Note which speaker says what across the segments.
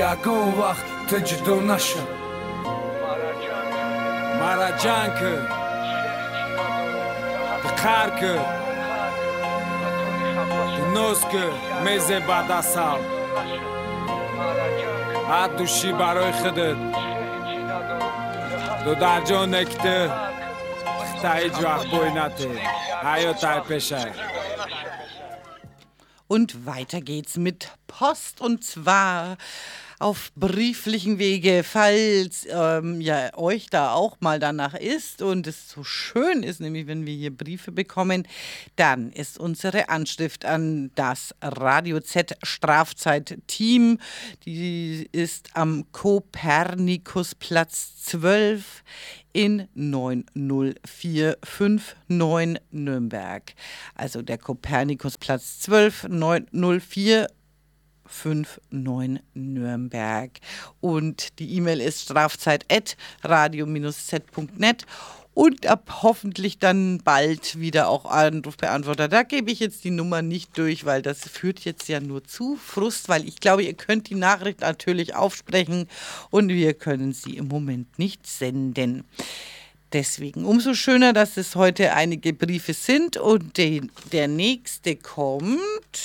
Speaker 1: یگان وقت تجدو نشم مرا جان که بخار که نوز که میزه بعد سال حد دوشی برای خودت دو در جا نکته تا هیچ وقت بوی نته حیاتای پیشه.
Speaker 2: Und weiter geht's mit Post, und zwar auf brieflichen Wege, falls euch da auch mal danach ist und es so schön ist, nämlich wenn wir hier Briefe bekommen, dann ist unsere Anschrift an das Radio Z Strafzeit-Team, die ist am Kopernikusplatz 12 in 90459 Nürnberg. Also der Kopernikusplatz 12 90459 Nürnberg. Und die E-Mail ist strafzeit@radio-z.net. Und ab hoffentlich dann bald wieder auch Anrufbeantworter. Da gebe ich jetzt die Nummer nicht durch, weil das führt jetzt ja nur zu Frust, weil ich glaube, ihr könnt die Nachricht natürlich aufsprechen und wir können sie im Moment nicht senden. Deswegen umso schöner, dass es heute einige Briefe sind, und der nächste kommt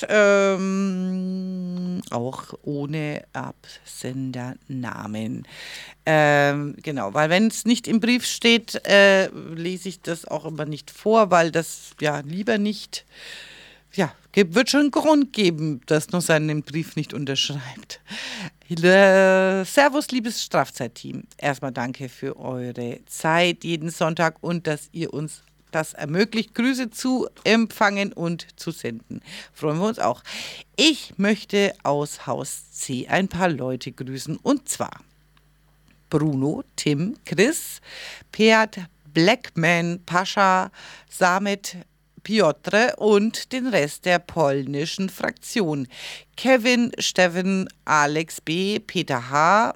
Speaker 2: auch ohne Absendernamen. Genau, weil wenn es nicht im Brief steht, lese ich das auch immer nicht vor, weil das ja lieber nicht, ja, wird schon einen Grund geben, dass man seinen Brief nicht unterschreibt. Servus, liebes Strafzeitteam. Erstmal danke für eure Zeit jeden Sonntag und dass ihr uns das ermöglicht, Grüße zu empfangen und zu senden. Freuen wir uns auch. Ich möchte aus Haus C ein paar Leute grüßen, und zwar Bruno, Tim, Chris, Peat, Blackman, Pascha, Samet, Piotr und den Rest der polnischen Fraktion. Kevin, Steffen, Alex B., Peter H.,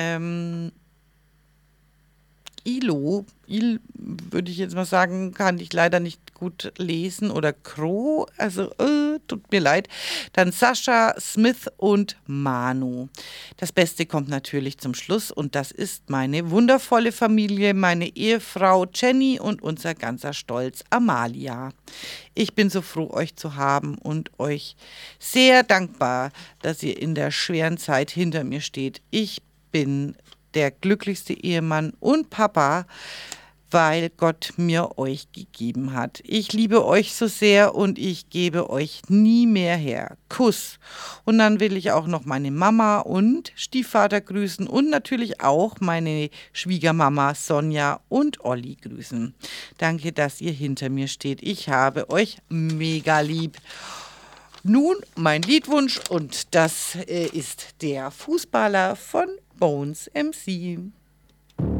Speaker 2: Il würde ich jetzt mal sagen, kann ich leider nicht gut lesen, oder Kro, also tut mir leid. Dann Sascha, Smith und Manu. Das Beste kommt natürlich zum Schluss, und das ist meine wundervolle Familie, meine Ehefrau Jenny und unser ganzer Stolz Amalia. Ich bin so froh, euch zu haben und euch sehr dankbar, dass ihr in der schweren Zeit hinter mir steht. Ich bin der glücklichste Ehemann und Papa, weil Gott mir euch gegeben hat. Ich liebe euch so sehr und ich gebe euch nie mehr her. Kuss. Und dann will ich auch noch meine Mama und Stiefvater grüßen und natürlich auch meine Schwiegermama Sonja und Olli grüßen. Danke, dass ihr hinter mir steht. Ich habe euch mega lieb. Nun mein Liedwunsch, und das ist der Fußballer von Bones MC.